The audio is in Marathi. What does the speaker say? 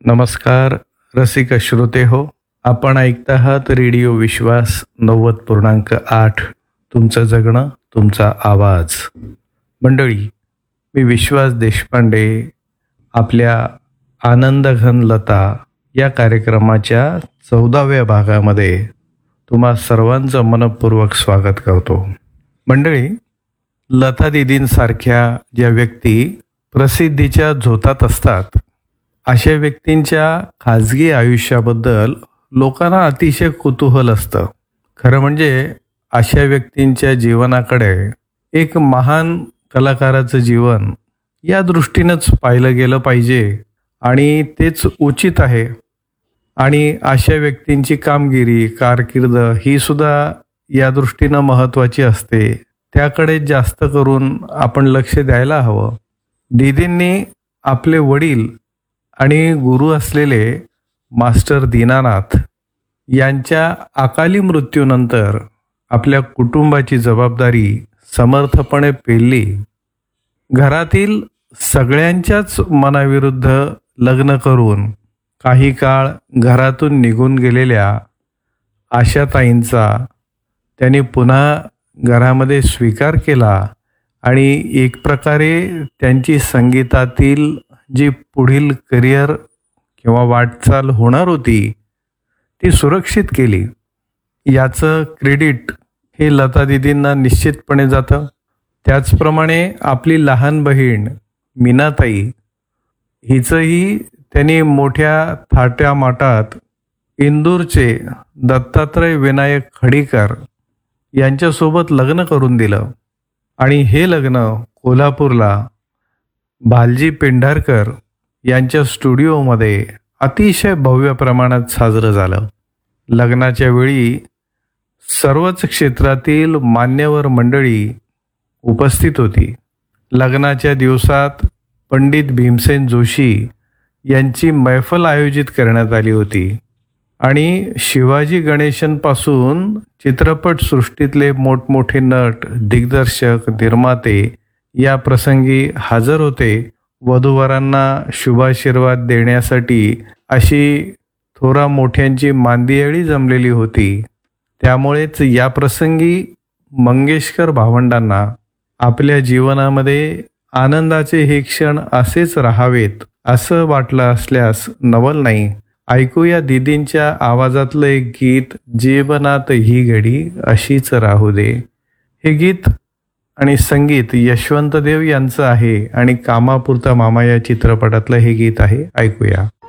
नमस्कार रसिक श्रोते हो. आपण ऐकत आहात रेडिओ विश्वास 90.8. तुमचं जगणं तुमचा आवाज. मंडळी, मी विश्वास देशपांडे आपल्या आनंदघन लता या कार्यक्रमाच्या 14व्या भागामध्ये तुम्हा सर्वांचं मनपूर्वक स्वागत करतो. मंडळी, लता दीदींसारख्या ज्या व्यक्ती प्रसिद्धीच्या झोतात असतात अशा व्यक्तींच्या खाजगी आयुष्याबद्दल लोकांना अतिशय कुतूहल असतं. खरं म्हणजे अशा व्यक्तींच्या जीवनाकडे एक महान कलाकाराचं जीवन या दृष्टीनंच पाहिलं गेलं पाहिजे आणि तेच उचित आहे. आणि अशा व्यक्तींची कामगिरी कारकीर्द ही सुद्धा या दृष्टीनं महत्त्वाची असते. त्याकडे जास्त करून आपण लक्ष द्यायला हवं. दीदींनी आपले वडील आणि गुरु असलेले मास्टर दीनानाथ यांच्या अकाली मृत्यूनंतर आपल्या कुटुंबाची जबाबदारी समर्थपणे पेलली. घरातील सगळ्यांच्याच मनाविरुद्ध लग्न करून काही काळ घरातून निघून गेलेल्या आशाताईंचा त्यांनी पुन्हा घरामध्ये स्वीकार केला आणि एक प्रकारे त्यांची संगीतातील जी पुढील करिअर किंवा वाटचाल होणार होती ती सुरक्षित केली. याचं क्रेडिट हे लता दीदींना निश्चितपणे जातं. त्याचप्रमाणे आपली लहान बहीण मीनाताई हिचंही त्यांनी मोठ्या थाट्यामाटात इंदूरचे दत्तात्रय विनायक खडीकर यांच्यासोबत लग्न करून दिलं आणि हे लग्न कोल्हापूरला भालजी पेंढारकर यांच्या स्टुडिओमध्ये अतिशय भव्य प्रमाणात साजरं झालं. लग्नाच्या वेळी सर्वच क्षेत्रातील मान्यवर मंडळी उपस्थित होती. लग्नाच्या दिवसात पंडित भीमसेन जोशी यांची मैफल आयोजित करण्यात आली होती आणि शिवाजी गणेशनपासून चित्रपटसृष्टीतले मोठमोठे नट दिग्दर्शक निर्माते या प्रसंगी हजर होते. वधूवरांना शुभाशीर्वाद देण्यासाठी अशी थोरा मोठ्यांची मांदियाळी जमलेली होती. त्यामुळेच या प्रसंगी मंगेशकर भावंडांना आपल्या जीवनामध्ये आनंदाचे हे क्षण असेच राहावेत असं वाटलं असल्यास नवल नाही. ऐकूया दीदींच्या आवाजातलं एक गीत, जीवनात ही घडी अशीच राहू दे. हे गीत आणि संगीत यशवंत देव यांचं आहे आणि कामापुरता मामा या चित्रपटातलं हे गीत आहे. ऐकूया.